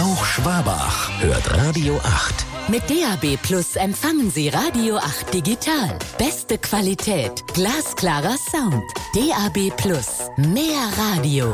Auch Schwabach hört Radio 8. Mit DAB Plus empfangen Sie Radio 8 digital. Beste Qualität, glasklarer Sound. DAB Plus, mehr Radio.